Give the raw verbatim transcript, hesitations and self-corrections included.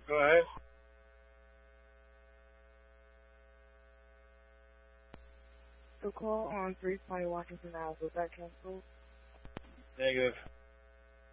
Go ahead. The call on three twenty Washington Ave, was that canceled? Negative.